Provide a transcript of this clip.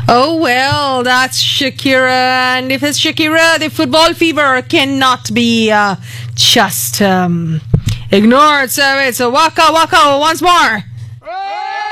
Oh, well, that's Shakira. And if it's Shakira, the football fever cannot be just ignored. So it's a waka waka once more.